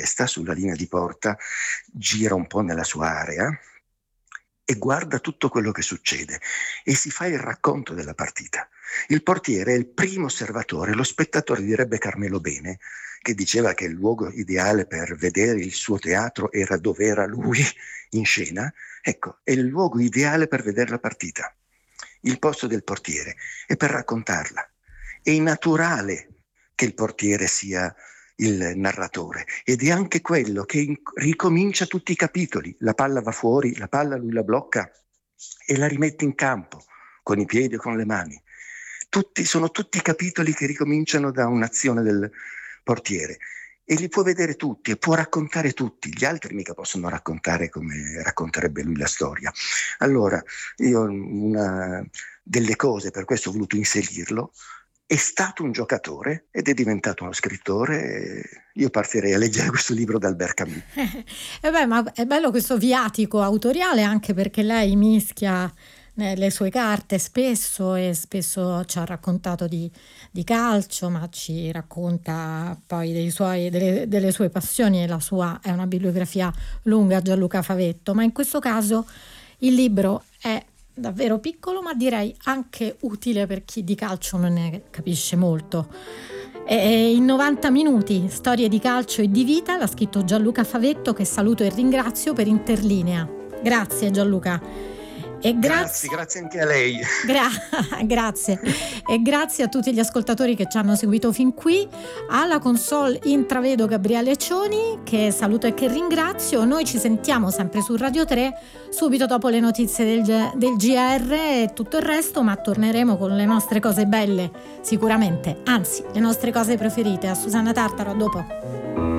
sta sulla linea di porta, gira un po' nella sua area e guarda tutto quello che succede e si fa il racconto della partita. Il portiere è il primo osservatore, lo spettatore, direbbe Carmelo Bene, che diceva che il luogo ideale per vedere il suo teatro era dove era lui in scena. Ecco, è il luogo ideale per vedere la partita, il posto del portiere, e per raccontarla. È naturale che il portiere sia il narratore, ed è anche quello che ricomincia tutti i capitoli. La palla va fuori, la palla lui la blocca e la rimette in campo con i piedi o con le mani. Sono tutti capitoli che ricominciano da un'azione del portiere, e li può vedere tutti e può raccontare tutti. Gli altri mica possono raccontare come racconterebbe lui la storia. Allora, io una delle cose, per questo ho voluto inserirlo, è stato un giocatore ed è diventato uno scrittore. Io partirei a leggere questo libro da Albert Camus. Ma è bello questo viatico autoriale, anche perché lei mischia le sue carte spesso, e spesso ci ha raccontato di calcio, ma ci racconta poi delle sue passioni, e la sua è una bibliografia lunga, Gianluca Favetto, ma in questo caso il libro è davvero piccolo, ma direi anche utile per chi di calcio non ne capisce molto. E in 90 minuti, storie di calcio e di vita, l'ha scritto Gianluca Favetto, che saluto e ringrazio per Interlinea. Grazie Gianluca. E grazie anche a lei. Grazie. E grazie a tutti gli ascoltatori che ci hanno seguito fin qui. Alla console intravedo Gabriele Cioni, che saluto e che ringrazio. Noi ci sentiamo sempre su Radio 3 subito dopo le notizie del GR e tutto il resto, ma torneremo con le nostre cose belle sicuramente, anzi le nostre cose preferite. A Susanna Tartaro, a dopo.